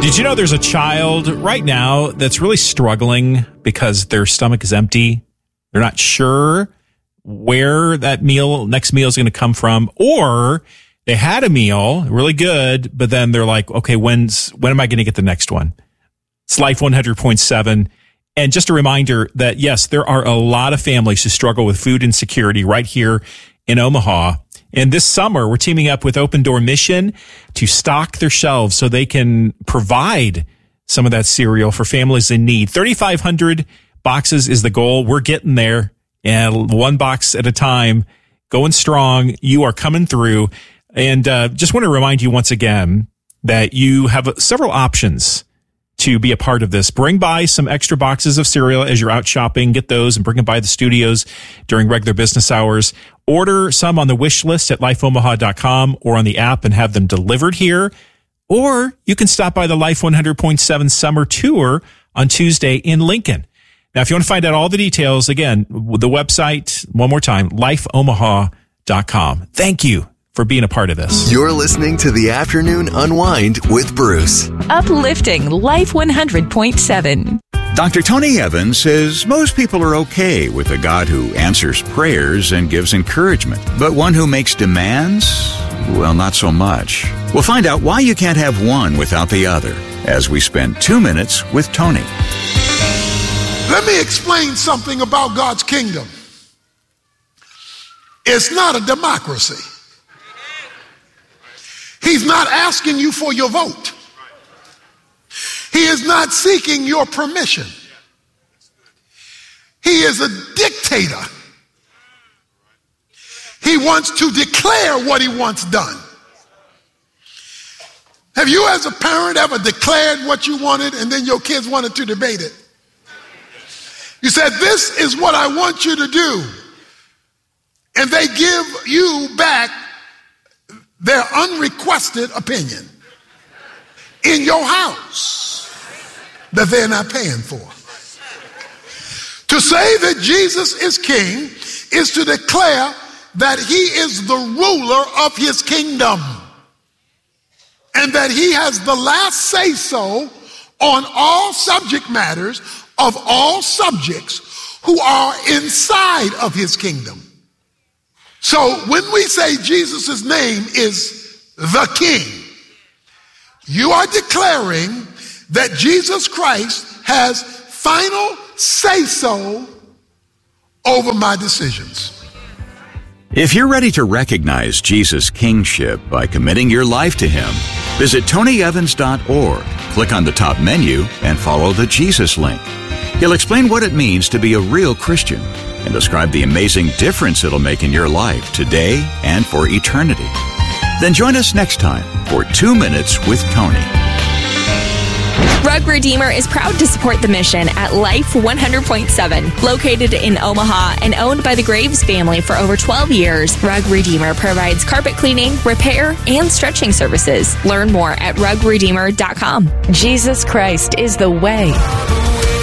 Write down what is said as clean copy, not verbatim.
Did you know there's a child right now that's really struggling because their stomach is empty? They're not sure where that next meal is going to come from, or they had a meal really good, but then they're like, okay, when am I going to get the next one? It's Life 100.7. And just a reminder that, yes, there are a lot of families who struggle with food insecurity right here in Omaha. And this summer, we're teaming up with Open Door Mission to stock their shelves so they can provide some of that cereal for families in need. 3,500 boxes is the goal. We're getting there, and one box at a time, going strong. You are coming through. And just want to remind you once again that you have several options to be a part of this. Bring by some extra boxes of cereal as you're out shopping. Get those and bring them by the studios during regular business hours. Order some on the wish list at lifeomaha.com or on the app and have them delivered here. Or you can stop by the Life 100.7 Summer Tour on Tuesday in Lincoln. Now, if you want to find out all the details, again, the website, one more time, lifeomaha.com. Thank you for being a part of this. You're listening to The Afternoon Unwind with Bruce. Uplifting Life 100.7. Dr. Tony Evans says most people are okay with a God who answers prayers and gives encouragement, but one who makes demands, well, not so much. We'll find out why you can't have one without the other as we spend 2 minutes with Tony. Let me explain something about God's kingdom. It's not a democracy. He's not asking you for your vote. He is not seeking your permission. He is a dictator. He wants to declare what he wants done. Have you as a parent ever declared what you wanted and then your kids wanted to debate it? You said, this is what I want you to do. And they give you back their unrequested opinion in your house that they're not paying for. To say that Jesus is king is to declare that he is the ruler of his kingdom and that he has the last say-so on all subject matters of all subjects who are inside of his kingdom. So when we say Jesus' name is the King, you are declaring that Jesus Christ has final say-so over my decisions. If you're ready to recognize Jesus' kingship by committing your life to him, visit tonyevans.org, click on the top menu, and follow the Jesus link. He'll explain what it means to be a real Christian and describe the amazing difference it'll make in your life today and for eternity. Then join us next time for 2 Minutes with Tony. Rug Redeemer is proud to support the mission at Life 100.7. Located in Omaha and owned by the Graves family for over 12 years, Rug Redeemer provides carpet cleaning, repair, and stretching services. Learn more at rugredeemer.com. Jesus Christ is the way.